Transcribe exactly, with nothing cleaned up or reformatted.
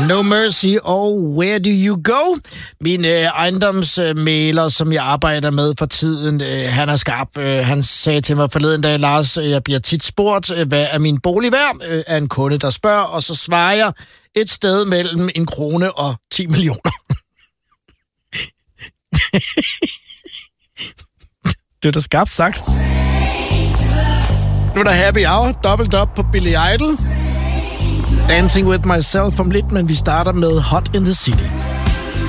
No Mercy og Where Do You Go? Min øh, ejendomsmægler, som jeg arbejder med for tiden, øh, han er skarp. Øh, han sagde til mig forleden dag, Lars, øh, jeg bliver tit spurgt, øh, hvad er min bolig værd? Øh, af en kunde, der spørger, og så svarer jeg et sted mellem en krone og ti millioner. Det er da skarpt sagt. Nu er der happy hour, dobbelt op på Billy Idol. Dancing with Myself om lidt, men vi starter med Hot in the City.